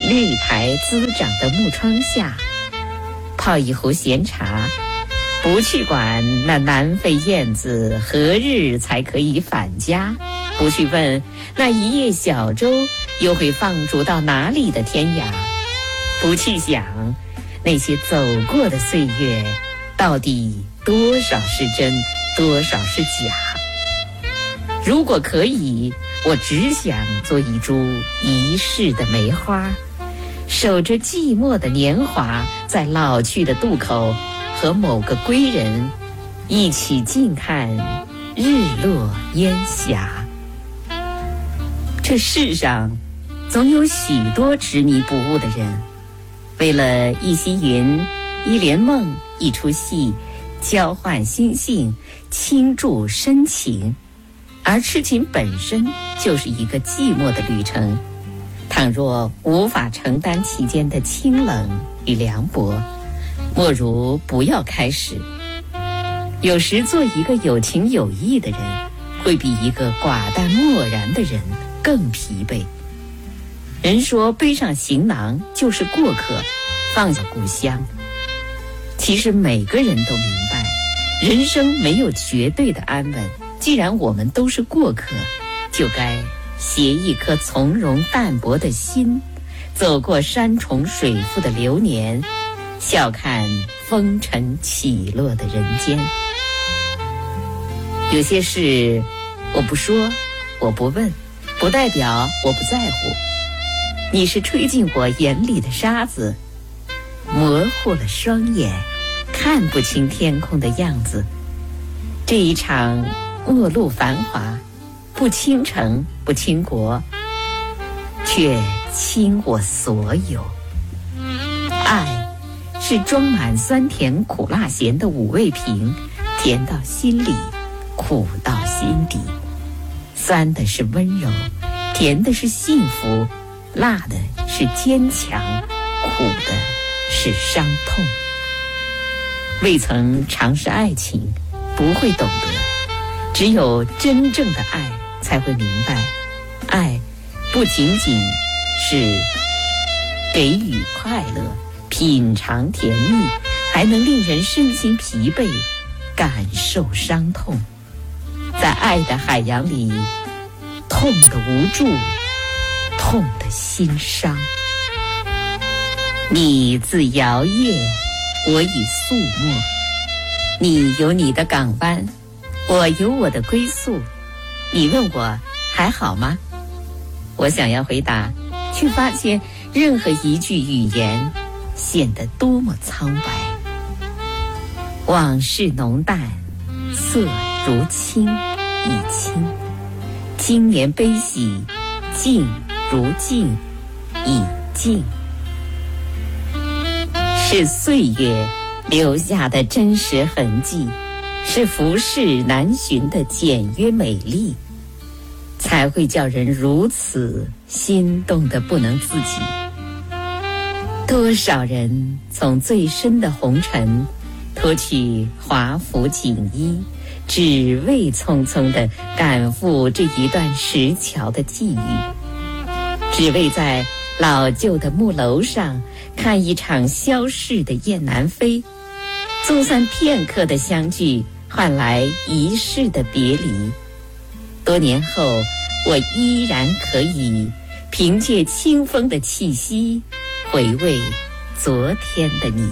绿苔滋长的木窗下，泡一壶闲茶，不去管那南飞燕子何日才可以返家，不去问那一叶小舟又会放逐到哪里的天涯，不去想那些走过的岁月到底多少是真，多少是假。如果可以，我只想做一株遗世的梅花，守着寂寞的年华，在老去的渡口和某个归人一起静看日落烟霞。这世上总有许多执迷不悟的人，为了一袭云、一帘梦、一出戏，交换心性，倾注深情。而痴情本身就是一个寂寞的旅程，倘若无法承担其间的清冷与凉薄，莫如不要开始。有时做一个有情有义的人，会比一个寡淡漠然的人更疲惫。人说背上行囊就是过客，放下故乡。其实每个人都明白，人生没有绝对的安稳，既然我们都是过客，就该携一颗从容淡泊的心，走过山重水复的流年，笑看风尘起落的人间。有些事我不说，我不问，不代表我不在乎。你是吹进我眼里的沙子，模糊了双眼，看不清天空的样子。这一场末路繁华，不倾城，不倾国，却倾我所有。爱是装满酸甜苦辣咸的五味瓶，甜到心里，苦到心底。酸的是温柔，甜的是幸福，辣的是坚强，苦的是伤痛。未曾尝试爱情，不会懂得。只有真正的爱，才会明白，爱不仅仅是给予快乐，品尝甜蜜，还能令人身心疲惫，感受伤痛。在爱的海洋里，痛的无助，痛的心伤。你自摇曳，我已肃默。你有你的港湾，我有我的归宿。你问我还好吗？我想要回答，却发现任何一句语言显得多么苍白。往事浓淡，色如青已清。经年悲喜，静如静已静。是岁月留下的真实痕迹，是浮世难寻的简约美丽，才会叫人如此心动得不能自己。多少人从最深的红尘脱去华服锦衣，只为匆匆地赶赴这一段石桥的际遇，只为在老旧的木楼上看一场消逝的雁南飞。纵算片刻的相聚，换来一世的别离。多年后，我依然可以凭借清风的气息，回味昨天的你。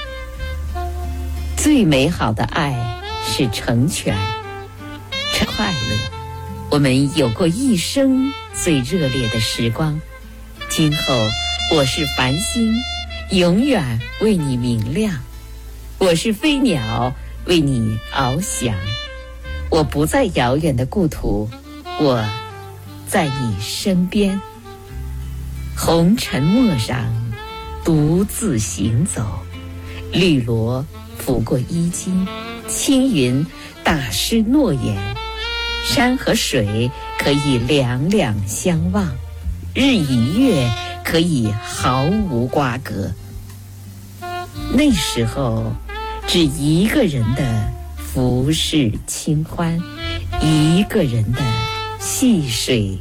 最美好的爱是成全，是快乐。我们有过一生最热烈的时光，今后我是繁星，永远为你明亮。我是飞鸟，为你翱翔。我不在遥远的故土，我在你身边。红尘陌上，独自行走，绿萝拂过衣襟，青云打湿诺言。山和水可以两两相望，日与月可以毫无瓜葛。那时候，只一个人的浮世清欢，一个人的细水